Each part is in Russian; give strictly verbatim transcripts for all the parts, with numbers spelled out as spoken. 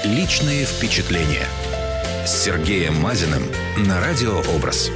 Личные впечатления. С Сергеем Мазиным на Радио Образ.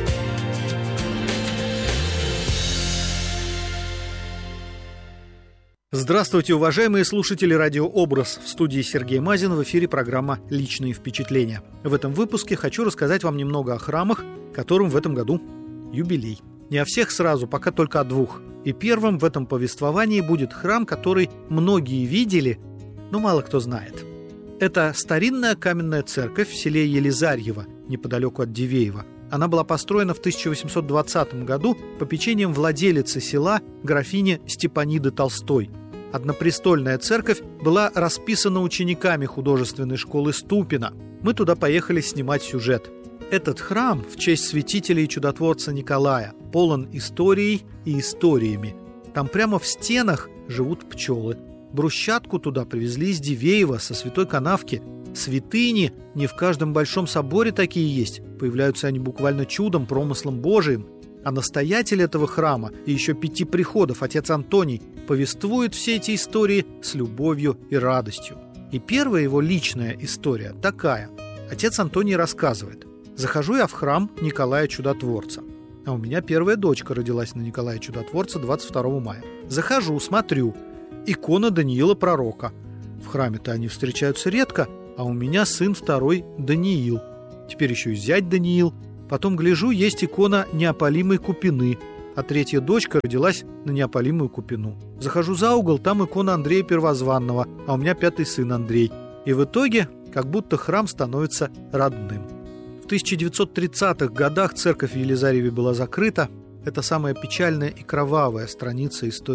Здравствуйте, уважаемые слушатели Радио Образ. В студии Сергей Мазин, в эфире программа «Личные впечатления». В этом выпуске хочу рассказать вам немного о храмах, которым в этом году юбилей. Не о всех сразу, пока только о двух. И первым в этом повествовании будет храм, который многие видели, но мало кто знает. Это старинная каменная церковь в селе Елизарьево, неподалеку от Дивеева. Она была построена в тысяча восемьсот двадцатом году попечением владелицы села графини Степаниды Толстой. Однопрестольная церковь была расписана учениками художественной школы Ступино. Мы туда поехали снимать сюжет. Этот храм в честь святителя и чудотворца Николая полон историей и историями. Там прямо в стенах живут пчелы. Брусчатку туда привезли из Дивеева, со Святой Канавки. Святыни не в каждом большом соборе такие есть. Появляются они буквально чудом, промыслом Божиим. А настоятель этого храма и еще пяти приходов, отец Антоний, повествует все эти истории с любовью и радостью. И первая его личная история такая. Отец Антоний рассказывает. «Захожу я в храм Николая Чудотворца. А у меня первая дочка родилась на Николая Чудотворца двадцать второго мая. Захожу, смотрю. Икона Даниила Пророка. В храме-то они встречаются редко, а у меня сын второй Даниил. Теперь еще и зять Даниил. Потом гляжу, есть икона неопалимой Купины, а третья дочка родилась на неопалимую Купину. Захожу за угол, там икона Андрея Первозванного, а у меня пятый сын Андрей. И в итоге как будто храм становится родным». В тысяча девятьсот тридцатых годах церковь в Елизарьеве была закрыта. Это самая печальная и кровавая страница истории